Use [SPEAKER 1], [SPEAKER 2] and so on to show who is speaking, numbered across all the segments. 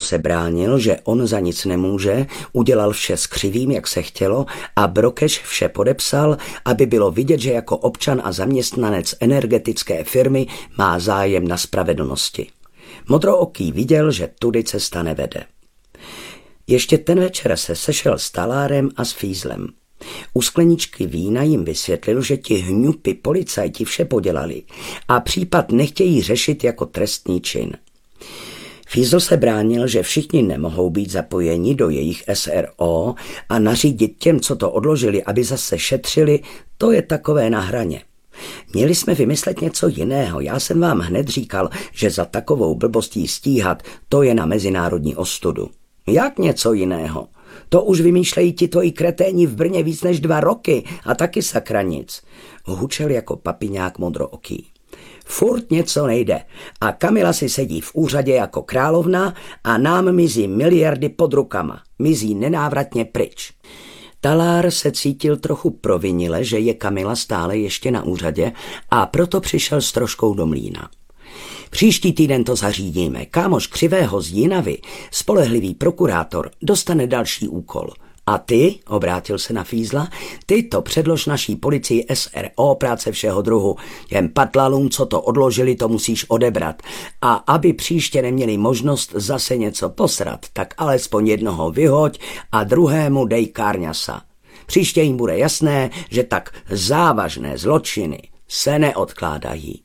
[SPEAKER 1] se bránil, že on za nic nemůže, udělal vše s Křivým, jak se chtělo, a Brokeš vše podepsal, aby bylo vidět, že jako občan a zaměstnanec energetické firmy má zájem na spravedlnosti. Modrooký viděl, že tudy cesta nevede. Ještě ten večer se sešel s Talárem a s Fízlem. U skleničky vína jim vysvětlil, že ti hňupy policajti vše podělali a případ nechtějí řešit jako trestný čin. Fízl se bránil, že všichni nemohou být zapojeni do jejich SRO a nařídit těm, co to odložili, aby zase šetřili, to je takové na hraně. Měli jsme vymyslet něco jiného, já jsem vám hned říkal, že za takovou blbostí stíhat, to je na mezinárodní ostudu. Jak něco jiného? To už vymýšlejí ti tvoji kreténi v Brně víc než 2 roky a taky sakra nic. Hučel jako papiňák modrooký. Furt něco nejde a Kamila si sedí v úřadě jako královna a nám mizí miliardy pod rukama. Mizí nenávratně pryč. Talár se cítil trochu provinile, že je Kamila stále ještě na úřadě a proto přišel s troškou do mlýna. Příští týden to zařídíme. Kámoš Křivého z Jinavy, spolehlivý prokurátor, dostane další úkol. A ty, obrátil se na Fízla, ty to předlož naší policii SRO, práce všeho druhu. Těm patlalům, co to odložili, to musíš odebrat. A aby příště neměli možnost zase něco posrat, tak alespoň jednoho vyhoď a druhému dej kárňasa. Příště jim bude jasné, že tak závažné zločiny se neodkládají.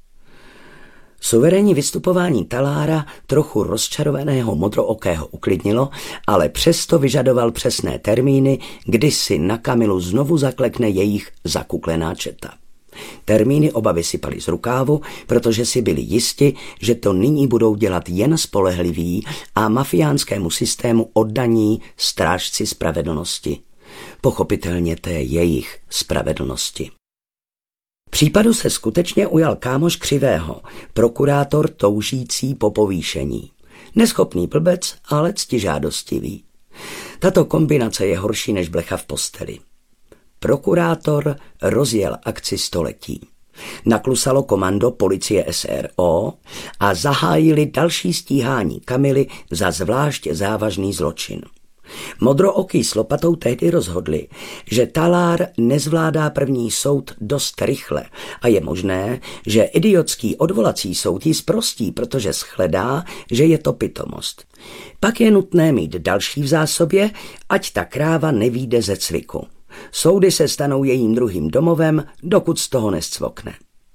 [SPEAKER 1] Suverénní vystupování Talára trochu rozčarovaného modrookého uklidnilo, ale přesto vyžadoval přesné termíny, kdy si na Kamilu znovu zaklekne jejich zakuklená četa. Termíny oba vysypali z rukávu, protože si byli jisti, že to nyní budou dělat jen spolehliví a mafiánskému systému oddaní strážci spravedlnosti. Pochopitelně té jejich spravedlnosti. Případu se skutečně ujal kámoš Křivého, prokurátor toužící po povýšení. Neschopný blbec, ale ctižádostivý. Tato kombinace je horší než blecha v posteli. Prokurátor rozjel akci století. Naklusalo komando policie SRO a zahájili další stíhání Kamily za zvlášť závažný zločin. Modrooký s lopatou tehdy rozhodli, že Talár nezvládá první soud dost rychle a je možné, že idiotský odvolací soud jí zprostí, protože shledá, že je to pitomost. Pak je nutné mít další v zásobě, ať ta kráva nevyjde ze cviku. Soudy se stanou jejím druhým domovem, dokud z toho nescvokne.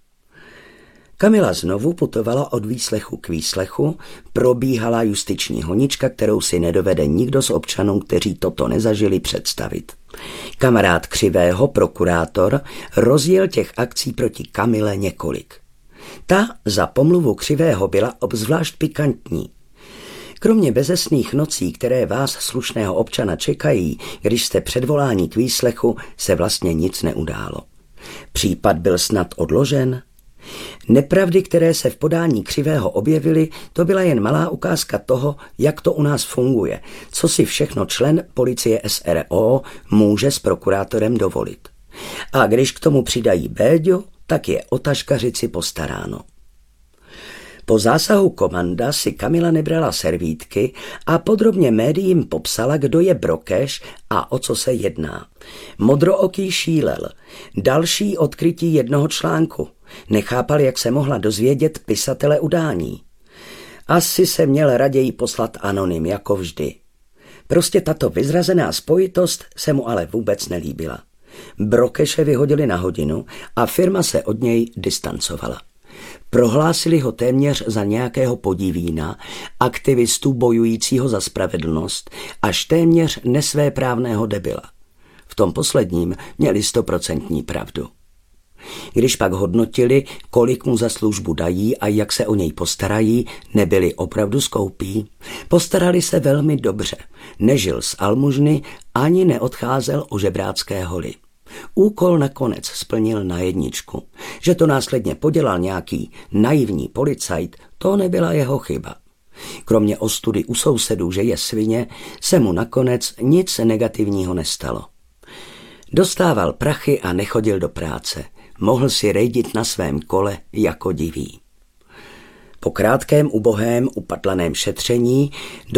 [SPEAKER 1] Kamila znovu putovala od výslechu k výslechu, probíhala justiční honička, kterou si nedovede nikdo z občanů, kteří toto nezažili, představit. Kamarád Křivého, prokurátor, rozjel těch akcí proti Kamile několik. Ta za pomluvu Křivého byla obzvlášť pikantní. Kromě bezesných nocí, které vás, slušného občana, čekají, když jste předvoláni k výslechu, se vlastně nic neudálo. Případ byl snad odložen? Nepravdy, které se v podání Křivého objevily, to byla jen malá ukázka toho, jak to u nás funguje, co si všechno člen policie SRO může s prokurátorem dovolit. A když k tomu přidají Béďu, tak je o taškařici postaráno. Po zásahu komanda si Kamila nebrala servítky a podrobně médiím popsala, kdo je Brokeš a o co se jedná. Modrooký šílel. Další odkrytí jednoho článku. Nechápal, jak se mohla dozvědět pisatele udání. Asi se měl raději poslat anonym, jako vždy. Prostě tato vyzrazená spojitost se mu ale vůbec nelíbila. Brokeše vyhodili na hodinu a firma se od něj distancovala. Prohlásili ho téměř za nějakého podivína, aktivistu bojujícího za spravedlnost, až téměř nesvéprávného debila. V tom posledním měli 100% pravdu. Když pak hodnotili, kolik mu za službu dají a jak se o něj postarají, nebyli opravdu skoupí. Postarali se velmi dobře, nežil z almužny ani neodcházel o žebrácké holy. Úkol nakonec splnil na jedničku. Že to následně podělal nějaký naivní policajt, to nebyla jeho chyba. Kromě ostudy u sousedů, že je svině, se mu nakonec nic negativního nestalo. Dostával prachy a nechodil do práce. Mohl si rejdit na svém kole jako divý. Po krátkém, ubohém, upatlaném šetření